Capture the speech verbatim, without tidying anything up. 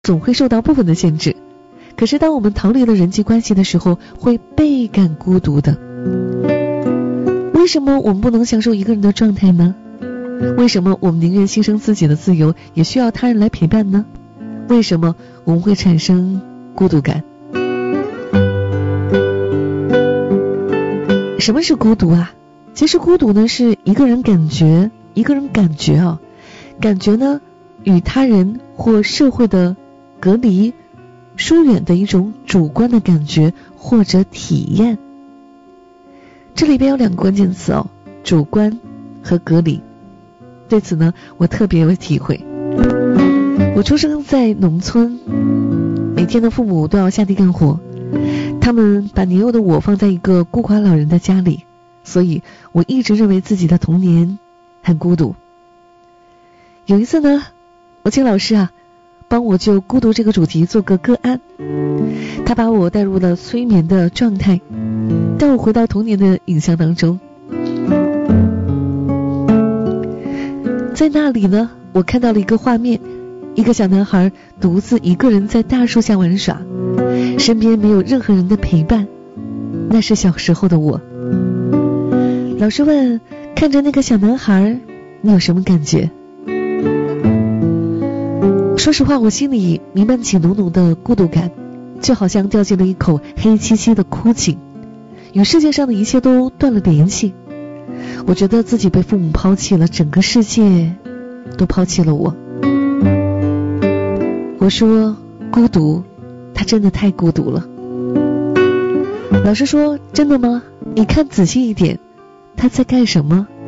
总会受到部分的限制，可是当我们逃离了人际关系的时候，会倍感孤独的。为什么我们不能享受一个人的状态呢？为什么我们宁愿牺牲自己的自由，也需要他人来陪伴呢？为什么我们会产生孤独感？什么是孤独啊？其实孤独呢，是一个人感觉，一个人感觉啊，感觉呢，与他人或社会的隔离、疏远的一种主观的感觉或者体验。这里边有两个关键词哦，主观和隔离。对此呢，我特别有体会。我出生在农村，每天的父母都要下地干活，他们把年幼的我放在一个孤寡老人的家里，所以我一直认为自己的童年很孤独。有一次呢，我请老师啊帮我就孤独这个主题做个个案，他把我带入了催眠的状态，带我回到童年的影像当中。在那里呢，我看到了一个画面，一个小男孩独自一个人在大树下玩耍，身边没有任何人的陪伴，那是小时候的我。老师问，看着那个小男孩，你有什么感觉？说实话，我心里弥漫起浓浓的孤独感，就好像掉进了一口黑漆漆的枯井，与世界上的一切都断了联系。我觉得自己被父母抛弃了，整个世界都抛弃了我。我说孤独，他真的太孤独了。老师说，真的吗？你看仔细一点，他在干什么？